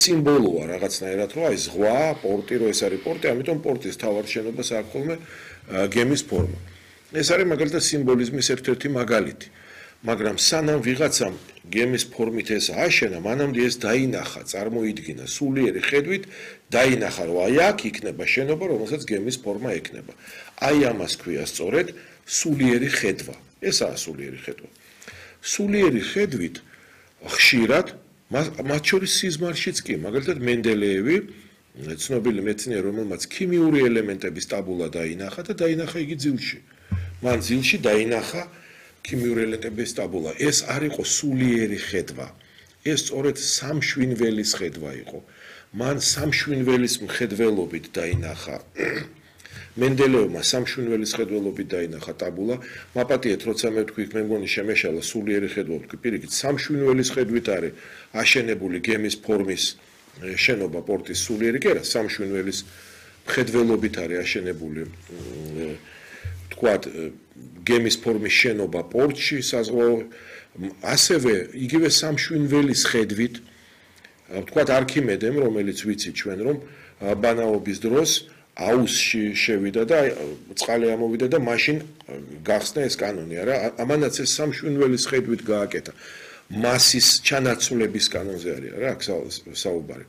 სიმბოლოა რაღაცნაირად, რომ აი ზღვა, პორტი, რომ ეს არის პორტი, ამიტომ პორტის თავარ შენობას აქვს ხოლმე გემის ფორმა. ეს არის მაგალითად სიმბოლიზმის ერთ-ერთი მაგალითი. მაგრამ სანამ ვიღაცამ გემის ფორმით ეს ააშენა, მანამდე ეს დაინახა, წარმოიდგინა სულიერი ხედვით, დაინახა, რომ აი აქ იქნება შენობა, რომელსაც გემის ფორმა ექნება. აი ამას ქვია სწორედ სულიერი ხედვა. ესაა სულიერი ხედვა. სულიერი ხედვით ხშირად მათ შორის სიზმარშიც კი, მაგალითად მენდელეევი, ცნობილი მეცნიერი, რომელმაც ქიმიური ელემენტების ტაბულა დაინახა და დაინახა იგი ძილში. მან ძილში დაინახა ქიმიური ელემენტების ტაბულა. ეს არ იყო სულიერი ხედვა. ეს სწორედ სამშვინველის ხედვა იყო. მან სამშვინველის მხედველობით დაინახა მენდელეევმა სამშვინველის ხედველობით დაინახა ტაბულა. მაპატიეთ, როცა მე ვთქვი, მე მგონი შემეშალა სულიერი ხედვა, ვთქვი, პირიქით, სამშვინველის ხედვით არის აშენებული გემის ფორმის შენობა პორტის სულიერი კი არა, სამშვინველის მხედველობით არის აშენებული თქვათ გემის ფორმის შენობა პორტში საზღვაო, ასევე იგივე სამშვინველის ხედვით თქვათ არქიმედემ, რომელიც ვიცით ჩვენ რომ ბანაობის დროს აუსში შევიდა და წყალი ამოვიდა და მაშინ გახსნა ეს კანონი, არა? ამანაც ეს სამშვინველის ხედვით გააკეთა. მასის ჩანაცვლების კანონზე არის, რა, აქ საუბარი.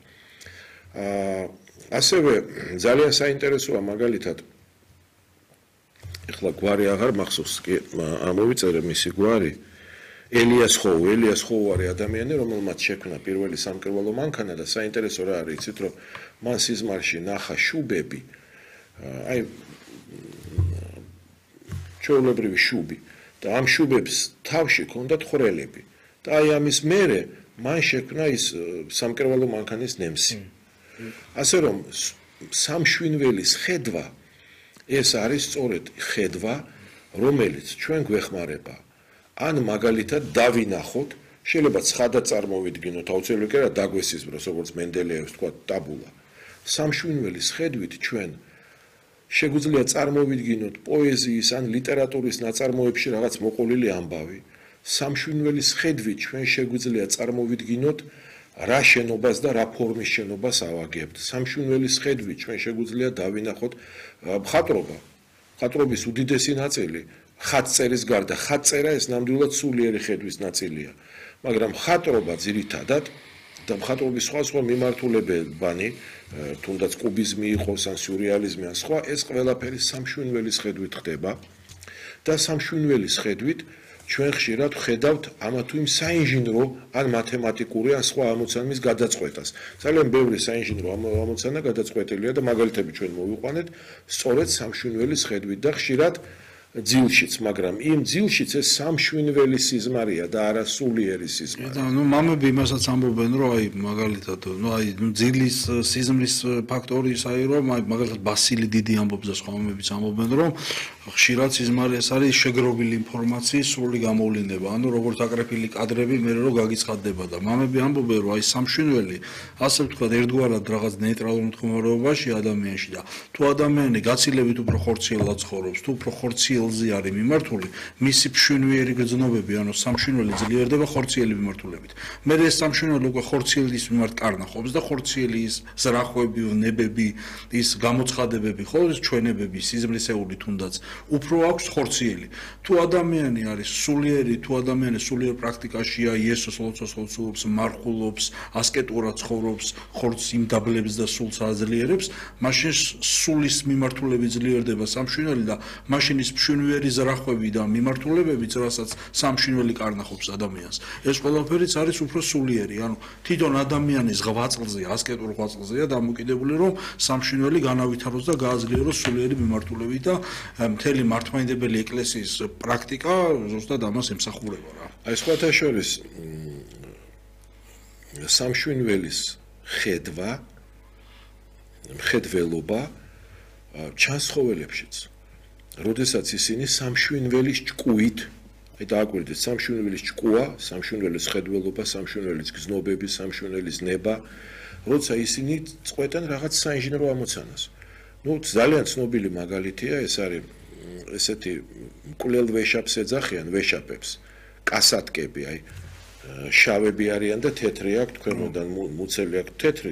ასევე ძალიან საინტერესოა მაგალითად ეხლა გვარი აღარ მახსოვს, კი ამოვიწერე მისი გვარი. ელიას ხოუ არის ადამიანი, რომელმაც შექმნა პირველი სამკერვალო მანქანა და საინტერესო რა არის, იცით რომ მან სიზმარში ნახა შუბები, აი ჩვეულებრივი შუბი და ამ შუბებს თავში ჰქონდათ ხვრელები და აი ამის მერე მან შექმნა ის სამკერვალო მანქანის ნემსი. ასე რომ სამშვინველის ხედვა ეს არის სწორედ ხედვა, რომელიც ჩვენ გვეხმარება ან მაგალითად დავინახოთ, შეიძლება ცხადად წარმოვიდგინოთ, აუცილებლად კი არა დაგვესიზმროს, როგორც მენდელეევს თქვა ტაბულა. სამშვინველის ხედვით ჩვენ შეგვიძლია წარმოვიდგინოთ პოეზიის ან ლიტერატურის ნაწარმოებში რაღაც მოყოლილი ამბავი. სამშვინველის ხედვით ჩვენ შეგვიძლია წარმოვიდგინოთ რა შენობას და რა ფორმის შენობას ავაგებთ. სამშვინველის ხედვით ჩვენ შეგვიძლია დავინახოთ მხატვრობა. მხატვრობის უდიდესი ნაწილი ხატწერის გარდა, ხატწერა ეს ნამდვილად სულიერი ხედვის ნაწილია. მაგრამ მხატვრობა ძირითადად და მხატვრობის სხვა მიმართულებანი, თუნდაც კუბიზმი იყოს, ან სიურეალიზმი, ან სხვა, ეს ყველაფერი სამშვინველის ხედვით ხდება და სამშვინველის ხედვით ჩვენ ხშირად ხედავთ ამა თუ იმ საინჟინრო ან მათემატიკური ან სხვა ამოცანების გადაწყვეტას. ძალიან ბევრი საინჟინრო ამოცანა გადაწყვეტილია და მაგალითები ჩვენ მოვიყვანეთ სწორედ სამშვინველის ხედვით და ხშირად ძილშიც, მაგრამ იმ ძილშიც ეს სამშვინველი სიზმარია და არა სულიერი სიზმარი. და მამები იმასაც ამბობენ, რომ აი მაგალითად, ძილის სიზმრის ფაქტორი ის არის, რომ აი მაგალითად ბასილი დიდი ამბობს და სხვა მამებიც ამბობენ, რომ ხშირად სიზმარი ეს არის შეგროვილი ინფორმაციის სრული გამოვლინება, ანუ როგორც აკრეფილი კადრები მე რომ გაგიცხადდება და მამები ამბობენ, რომ აი სამშვინველი ასე ვთქვათ, ერთგვარად რაღაც ნეიტრალურ მდგომარეობაში ადამიანში და თუ ადამიანი გაცილებით უფრო ხორციელად ცხოვრობს, თუ უფრო ხორციელზე არის მიმართული, მისი მშვინვიერი გრძნობები, ანუ სამშვინველი ძლიერდება ხორციელი მიმართულებით. მე ეს სამშვინველი უკვე ხორციელის მიმართ კარნახობს და ხორციელი ის ზრახვები, ნებები, ის გამოცხადებები, ხო, ეს ჩვენებები, სიზმრისეული თუნდაც უფრო აქვს ხორციელი. თუ ადამიანი არის სულიერი, თუ ადამიანი სულიერ პრაქტიკაშია, იესოს ლოცვას ხორციელობს, მარხულობს, ასკეტურად ცხოვრობს, ხორცს იმდაბლებს და სულს აძლიერებს, მაშინ სულის მიმართულებით ძლიერდება სამშვინველი და მაშინ ის მშვინვიერი ზრახვები და მიმართულებებიც, რასაც სამშვინველი კარნახობს ადამიანს. ეს ყველაფერიც არის უფრო სულიერი, ანუ თვითონ ადამიანის ღვაწლზე, ასკეტურ ღვაწლზეა დამოკიდებული, რომ სამშვინველი განავითაროს და გააძლიეროს სულიერი მიმართულებით და მთელი მართლმადიდებელი ეკლესიის პრაქტიკა ზუსტად ამას ემსახურება რა. აი სხვათა შორის სამშვინველის ხედვა, მხედველობა ჩანს ცხოველებშიც. როდესაც ისინი სამშვინველის ჭკუით, აი დააკვირდით, სამშვინველის ჭკუა, სამშვინველის ხედველობა, სამშვინველის გზნობები, სამშვინველის ნება, როცა ისინი წყვეტენ რაღაც საინჟინრო ამოცანას. ძალიან ცნობილი მაგალითია, ეს არის ესეთი მკვლელ ვეშაპს ეძახიან, ვეშაპებს, კასატკები, აი შავები არიან და თეთრი აქვს, ქვემოდან მუცელი აქვს თეთრი